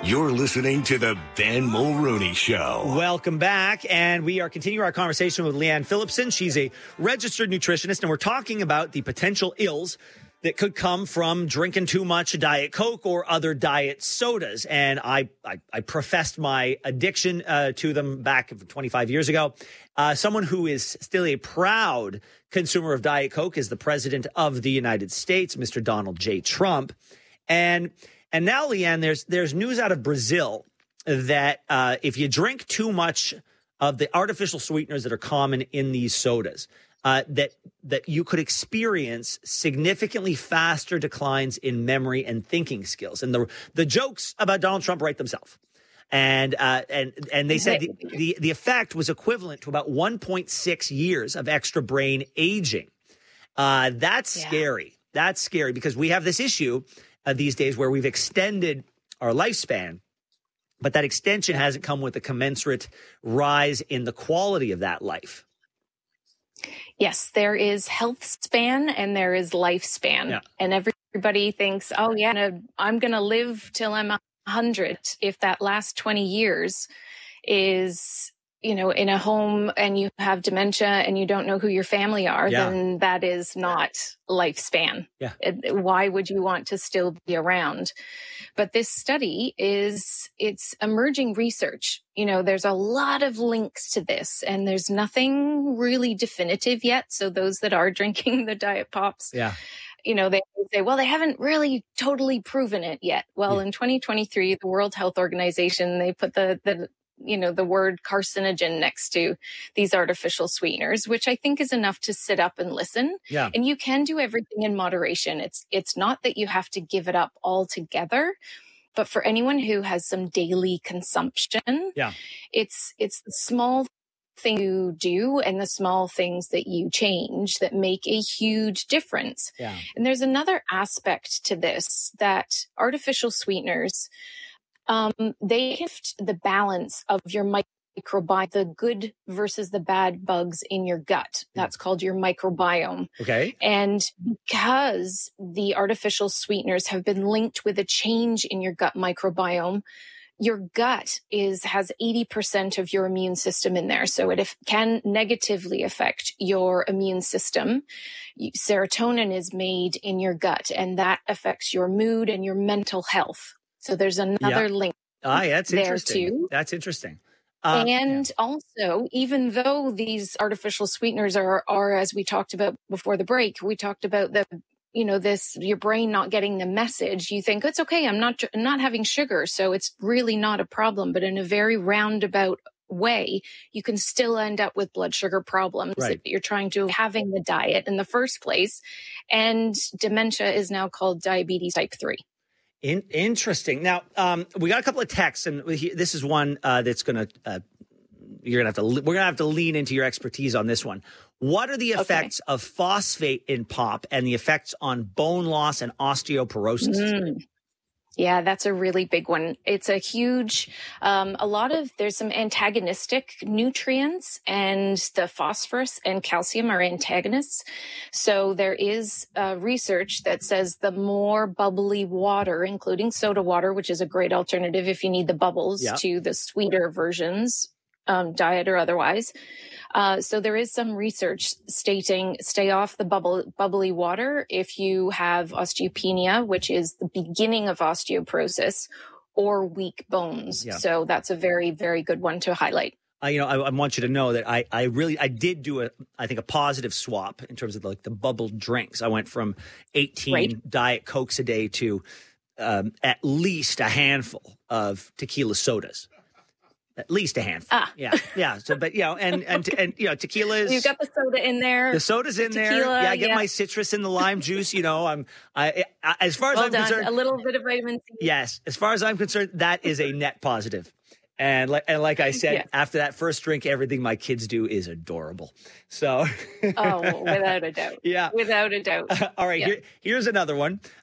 You're listening to the Ben Mulrooney Show. Welcome back, and we are continuing our conversation with Leanne Phillipson. She's a registered nutritionist, and we're talking about the potential ills that could come from drinking too much Diet Coke or other diet sodas. And I professed my addiction to them back 25 years ago. Someone who is still a proud consumer of Diet Coke is the president of the United States, Mr. Donald J. Trump. And now, Leanne, there's news out of Brazil that if you drink too much of the artificial sweeteners that are common in these sodas, that you could experience significantly faster declines in memory and thinking skills. And the jokes about Donald Trump write themselves. And they said the effect was equivalent to about 1.6 years of extra brain aging. That's scary. That's scary because we have this issue these days where we've extended our lifespan, but that extension hasn't come with a commensurate rise in the quality of that life. Yes, there is health span and there is lifespan. Yeah. And everybody thinks, oh, yeah, I'm going to live till I'm 100. If that last 20 years is, in a home and you have dementia and you don't know who your family are, then that is not lifespan. Yeah. Why would you want to still be around? But this study it's emerging research. There's a lot of links to this and there's nothing really definitive yet. So those that are drinking the Diet Pops, they say, well, they haven't really totally proven it yet. Well, in 2023, the World Health Organization, they put the word carcinogen next to these artificial sweeteners, which I think is enough to sit up and listen. Yeah. And you can do everything in moderation. It's not that you have to give it up altogether, but for anyone who has some daily consumption, it's the small thing you do and the small things that you change that make a huge difference. Yeah. And there's another aspect to this that artificial sweeteners, they shift the balance of your microbiome, the good versus the bad bugs in your gut. That's called your microbiome. Okay. And because the artificial sweeteners have been linked with a change in your gut microbiome, your gut has 80% of your immune system in there. So it can negatively affect your immune system. Serotonin is made in your gut, and that affects your mood and your mental health. So there's another link that's there interesting. too. That's interesting. Also, even though these artificial sweeteners are, as we talked about before the break, we talked about your brain not getting the message. You think it's okay. I'm not having sugar. So it's really not a problem. But in a very roundabout way, you can still end up with blood sugar problems that you're trying to having the diet in the first place. And dementia is now called diabetes type 3. Interesting. Now, we got a couple of texts, and this is one that's going to we're going to have to lean into your expertise on this one. What are the effects of phosphate in pop and the effects on bone loss and osteoporosis? Yeah, that's a really big one. It's a huge, there's some antagonistic nutrients, and the phosphorus and calcium are antagonists. So there is research that says the more bubbly water, including soda water, which is a great alternative if you need the bubbles to the sweeter versions, diet or otherwise. So there is some research stating stay off the bubbly water if you have osteopenia, which is the beginning of osteoporosis, or weak bones. Yeah. So that's a very, very good one to highlight. I want you to know that I did do a positive swap in terms of the bubbled drinks. I went from 18 Diet Cokes a day to at least a handful of tequila sodas. At least a handful. Yeah. So, but and tequila is. You've got the soda in there. The soda's in tequila, there. Yeah, I get my citrus in the lime juice. As far as I'm concerned, a little bit of vitamin C. Yes, as far as I'm concerned, that is a net positive. And like I said, after that first drink, everything my kids do is adorable. So, without a doubt. Yeah, without a doubt. All right, here's another one.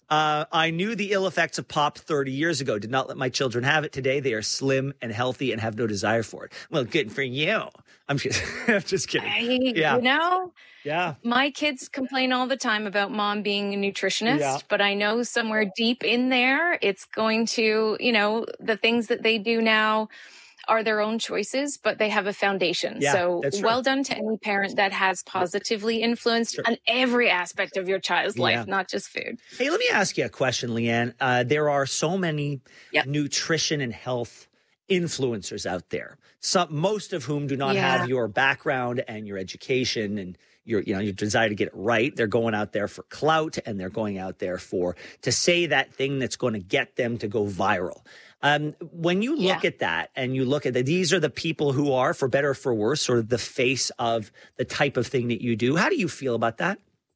I knew the ill effects of pop 30 years ago. Did not let my children have it. Today, they are slim and healthy and have no desire for it. Well, good for you. I'm just kidding. Yeah. My kids complain all the time about mom being a nutritionist, but I know somewhere deep in there, it's going to, the things that they do now are their own choices, but they have a foundation. Yeah, so well done to any parent that has positively influenced on every aspect of your child's life, not just food. Hey, let me ask you a question, Leanne. There are so many nutrition and health influencers out there, most of whom do not have your background and your education and your desire to get it right. They're going out there for clout, and they're going out there to say that thing that's going to get them to go viral. When you look at that and you look at that, these are the people who are, for better or for worse, sort of the face of the type of thing that you do. How do you feel about that?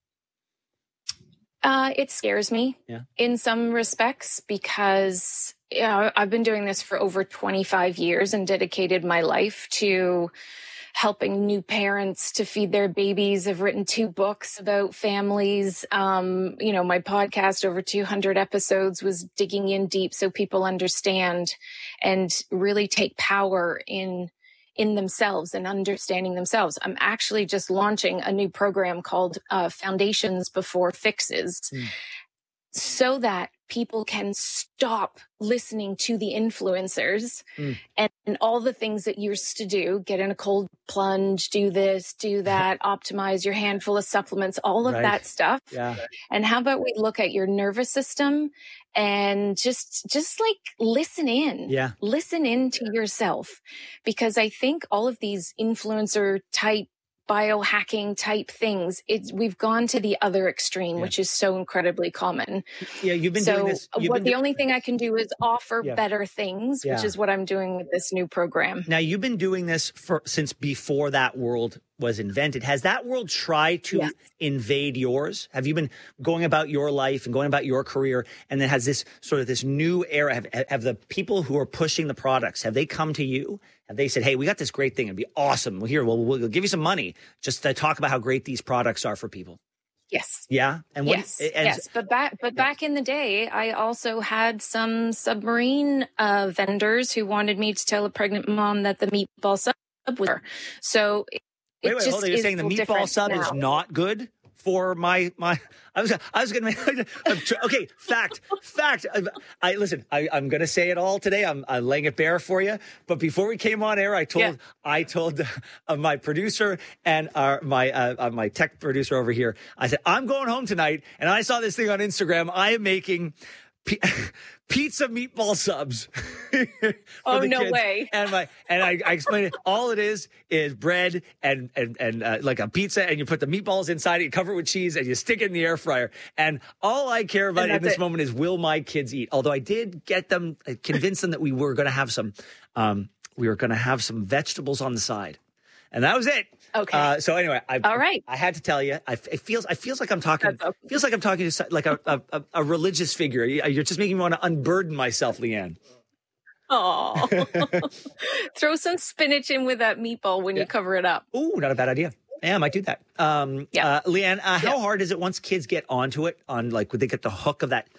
It scares me in some respects because I've been doing this for over 25 years and dedicated my life to helping new parents to feed their babies. I've written 2 books about families. My podcast, over 200 episodes, was digging in deep so people understand and really take power in themselves and understanding themselves. I'm actually just launching a new program called Foundations Before Fixes, so that people can stop listening to the influencers and all the things that you're used to do, get in a cold plunge, do this, do that, optimize your handful of supplements, all of that stuff. Yeah. And how about we look at your nervous system and just like listen in, listen in to yourself, because I think all of these influencer type biohacking type things, we've gone to the other extreme, which is so incredibly common. Yeah, you've been doing this. The only thing I can do is offer better things, which is what I'm doing with this new program. Now, you've been doing this since before that world was invented. Has that world tried to invade yours? Have you been going about your life and going about your career, and then has this sort of this new era, have the people who are pushing the products, have they come to you? Have they said, hey, we got this great thing, it'd be awesome, we'll give you some money just to talk about how great these products are for people? Yes. Yeah. And yes. But back in the day, I also had some submarine vendors who wanted me to tell a pregnant mom that the meatball sub was her. So wait, hold on. You're saying the meatball sub is not good for my I was going to okay, fact. I'm going to say it all today. I'm laying it bare for you. But before we came on air, I told my producer and my tech producer over here, I said, I'm going home tonight, and I saw this thing on Instagram. I am making pizza meatball subs. Oh, no kids. Way. And I explained it. All it is bread and like a pizza, and you put the meatballs inside it, you cover it with cheese, and you stick it in the air fryer. And all I care about in this moment is, will my kids eat? Although I did get them, convince them that we were going to have some vegetables on the side. And that was it. Okay. So anyway, all right. I had to tell you. It feels like I'm talking. Feels like I'm talking to like a religious figure. You're just making me want to unburden myself, Leanne. Oh, throw some spinach in with that meatball when you cover it up. Ooh, not a bad idea. Yeah, I might do that. Leanne, how hard is it once kids get onto it? When they get the hook of that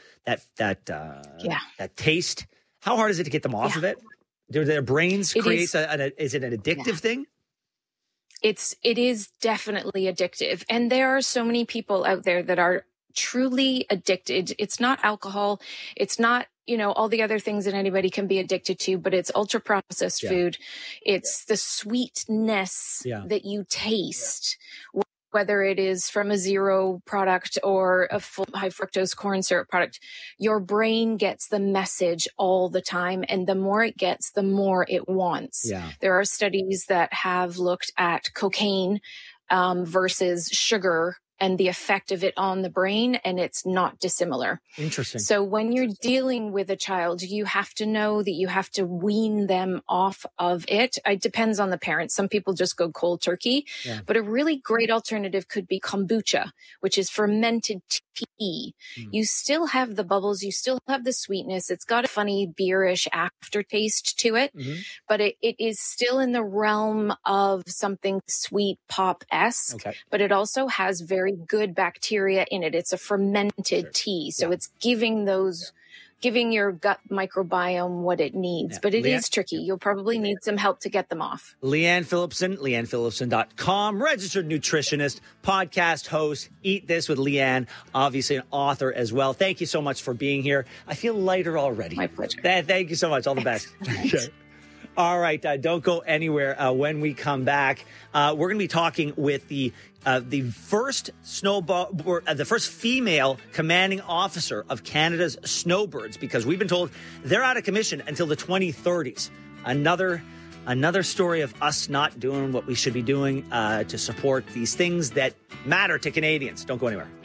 taste? How hard is it to get them off of it? Do their brains create? Is it an addictive thing? It is definitely addictive. And there are so many people out there that are truly addicted. It's not alcohol. It's not, all the other things that anybody can be addicted to, but it's ultra processed food. It's the sweetness that you taste, whether it is from a zero product or a full high fructose corn syrup product. Your brain gets the message all the time. And the more it gets, the more it wants. Yeah. There are studies that have looked at cocaine versus sugar and the effect of it on the brain, and it's not dissimilar. Interesting. So when you're dealing with a child, you have to know that you have to wean them off of it. It depends on the parent. Some people just go cold turkey, but a really great alternative could be kombucha, which is fermented tea. You still have the bubbles, you still have the sweetness. It's got a funny beerish aftertaste to it, but it is still in the realm of something sweet pop-esque, but it also has very very good bacteria in it. It's a fermented tea. So it's giving your gut microbiome what it needs. But it is tricky. You'll probably need some help to get them off. Leanne Phillipson, leannephillipson.com, registered nutritionist, podcast host, Eat This with Leanne, obviously an author as well. Thank you so much for being here. I feel lighter already. My pleasure. Thank you so much. All the best. Okay. All right. Don't go anywhere. When we come back, we're going to be talking with the first the first female commanding officer of Canada's snowbirds, because we've been told they're out of commission until the 2030s. Another story of us not doing what we should be doing to support these things that matter to Canadians. Don't go anywhere.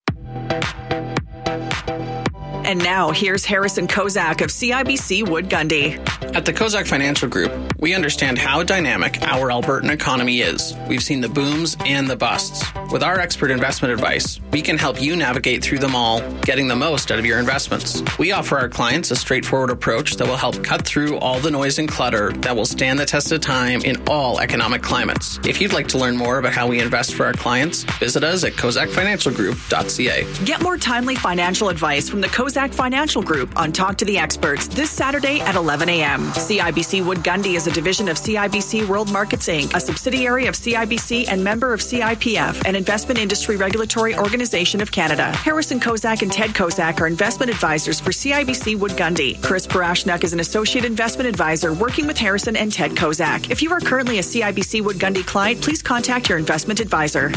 And now, here's Harrison Kozak of CIBC Wood Gundy. At the Kozak Financial Group, we understand how dynamic our Albertan economy is. We've seen the booms and the busts. With our expert investment advice, we can help you navigate through them all, getting the most out of your investments. We offer our clients a straightforward approach that will help cut through all the noise and clutter that will stand the test of time in all economic climates. If you'd like to learn more about how we invest for our clients, visit us at kozakfinancialgroup.ca. Get more timely financial advice from the Kozak Financial Group on Talk to the Experts this Saturday at 11 a.m. CIBC Wood Gundy is a division of CIBC World Markets Inc., a subsidiary of CIBC and member of CIPF, an investment industry regulatory organization of Canada. Harrison Kozak and Ted Kozak are investment advisors for CIBC Wood Gundy. Chris Parashnuk is an associate investment advisor working with Harrison and Ted Kozak. If you are currently a CIBC Wood Gundy client, please contact your investment advisor.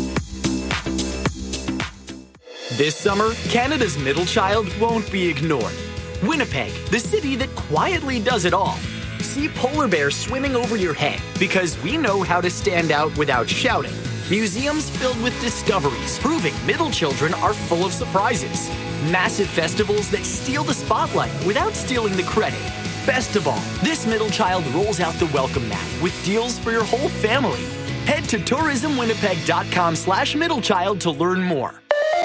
This summer, Canada's middle child won't be ignored. Winnipeg, the city that quietly does it all. See polar bears swimming over your head because we know how to stand out without shouting. Museums filled with discoveries proving middle children are full of surprises. Massive festivals that steal the spotlight without stealing the credit. Best of all, this middle child rolls out the welcome mat with deals for your whole family. Head to tourismwinnipeg.com/middlechild to learn more.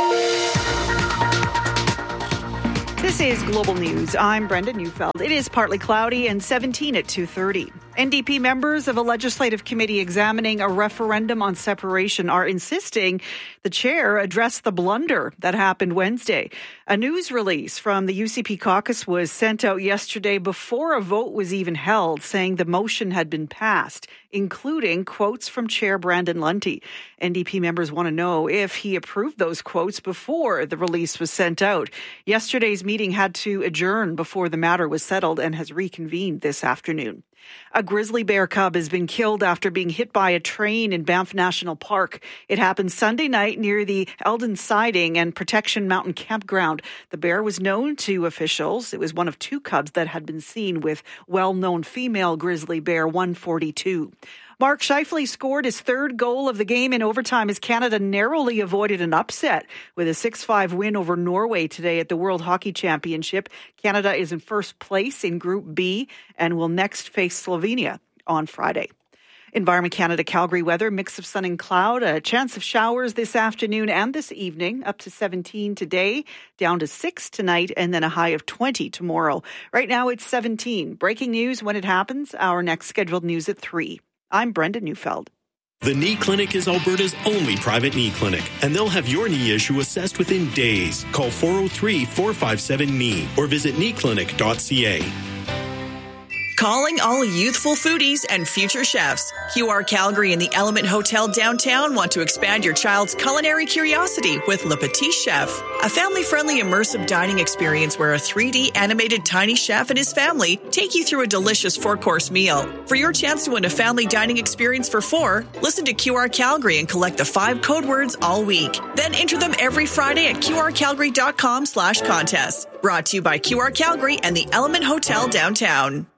This is Global News. I'm Brenda Neufeld. It is partly cloudy and 17 at 2:30. NDP members of a legislative committee examining a referendum on separation are insisting the chair address the blunder that happened Wednesday. A news release from the UCP caucus was sent out yesterday before a vote was even held, saying the motion had been passed, including quotes from Chair Brandon Lunty. NDP members want to know if he approved those quotes before the release was sent out. Yesterday's meeting had to adjourn before the matter was settled and has reconvened this afternoon. A grizzly bear cub has been killed after being hit by a train in Banff National Park. It happened Sunday night near the Eldon Siding and Protection Mountain Campground. The bear was known to officials. It was one of two cubs that had been seen with well-known female grizzly bear 142. Mark Scheifele scored his third goal of the game in overtime as Canada narrowly avoided an upset with a 6-5 win over Norway today at the World Hockey Championship. Canada is in first place in Group B and will next face Slovenia on Friday. Environment Canada Calgary weather, mix of sun and cloud, a chance of showers this afternoon and this evening, up to 17 today, down to 6 tonight, and then a high of 20 tomorrow. Right now it's 17. Breaking news when it happens, our next scheduled news at 3. I'm Brenda Neufeld. The Knee Clinic is Alberta's only private knee clinic, and they'll have your knee issue assessed within days. Call 403-457-KNEE or visit kneeclinic.ca. Calling all youthful foodies and future chefs. QR Calgary and the Element Hotel downtown want to expand your child's culinary curiosity with Le Petit Chef, a family-friendly immersive dining experience where a 3D animated tiny chef and his family take you through a delicious 4-course meal. For your chance to win a family dining experience for 4, listen to QR Calgary and collect the 5 code words all week. Then enter them every Friday at qrcalgary.com/contest. Brought to you by QR Calgary and the Element Hotel downtown.